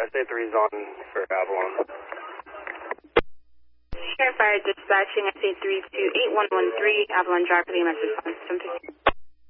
SA3 is on for Avalon. Sheriff Fire dispatching SA3 to 8113, Avalon Drive for the EMS response.